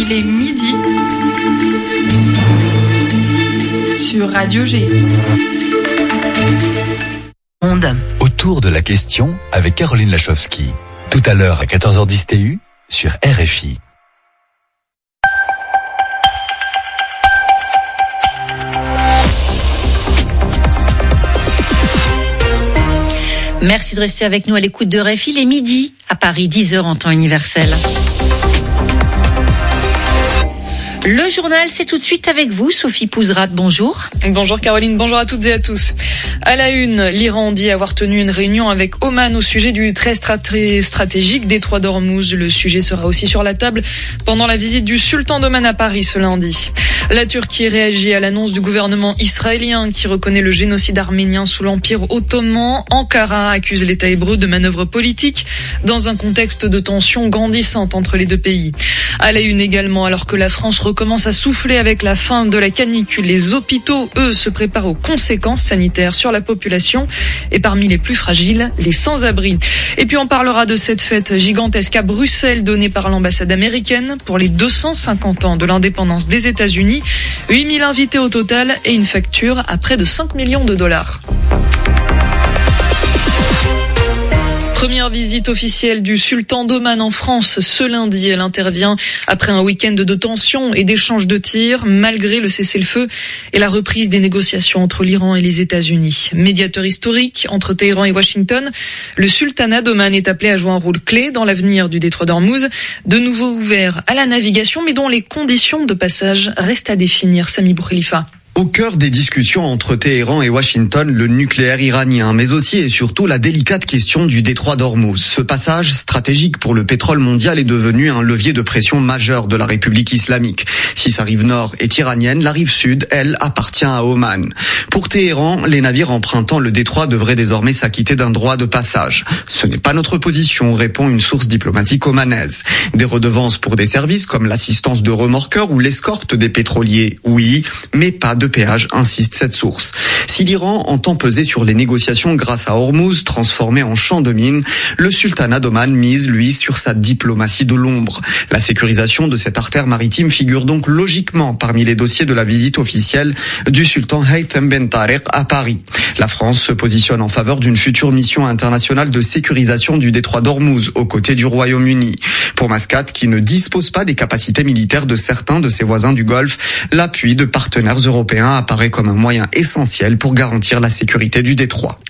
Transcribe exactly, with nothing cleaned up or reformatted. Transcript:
il est midi sur Radio G. Autour de la question avec Caroline Lachowski. Tout à l'heure à quatorze heures dix T U sur R F I. Merci de rester avec nous à l'écoute de R F I. Il est midi à Paris, dix heures en temps universel. Le journal, c'est tout de suite avec vous, Sophie Pouzrat, bonjour. Bonjour Caroline, bonjour à toutes et à tous. À la une, l'Iran dit avoir tenu une réunion avec Oman au sujet du très stratégique détroit d'Ormuz. Le sujet sera aussi sur la table pendant la visite du sultan d'Oman à Paris ce lundi. La Turquie réagit à l'annonce du gouvernement israélien qui reconnaît le génocide arménien sous l'Empire ottoman. Ankara accuse l'État hébreu de manœuvres politiques dans un contexte de tensions grandissantes entre les deux pays. À la une également, alors que la France recommence à souffler avec la fin de la canicule, les hôpitaux, eux, se préparent aux conséquences sanitaires sur la population et parmi les plus fragiles, les sans-abri. Et puis on parlera de cette fête gigantesque à Bruxelles donnée par l'ambassade américaine pour les deux cent cinquante ans de l'indépendance des États-Unis. huit mille invités au total et une facture à près de cinq millions de dollars. Première visite officielle du sultan d'Oman en France ce lundi. Elle intervient après un week-end de tensions et d'échanges de tirs, malgré le cessez-le-feu et la reprise des négociations entre l'Iran et les États-Unis. Médiateur historique entre Téhéran et Washington, le sultanat d'Oman est appelé à jouer un rôle clé dans l'avenir du détroit d'Ormuz, de nouveau ouvert à la navigation, mais dont les conditions de passage restent à définir. Sami Boukhelifa. Au cœur des discussions entre Téhéran et Washington, le nucléaire iranien, mais aussi et surtout la délicate question du détroit d'Ormuz. Ce passage stratégique pour le pétrole mondial est devenu un levier de pression majeur de la République islamique. Si sa rive nord est iranienne, la rive sud, elle, appartient à Oman. Pour Téhéran, les navires empruntant le détroit devraient désormais s'acquitter d'un droit de passage. Ce n'est pas notre position, répond une source diplomatique omanaise. Des redevances pour des services comme l'assistance de remorqueurs ou l'escorte des pétroliers, oui, mais pas de péage, insiste cette source. Si l'Iran entend peser sur les négociations grâce à Ormuz, transformé en champ de mine, le sultanat d'Oman mise, lui, sur sa diplomatie de l'ombre. La sécurisation de cette artère maritime figure donc logiquement parmi les dossiers de la visite officielle du sultan Haytham Ben Tariq à Paris. La France se positionne en faveur d'une future mission internationale de sécurisation du détroit d'Ormuz aux côtés du Royaume-Uni. Pour Mascate, qui ne dispose pas des capacités militaires de certains de ses voisins du Golfe, l'appui de partenaires européens apparaît comme un moyen essentiel pour garantir la sécurité du détroit.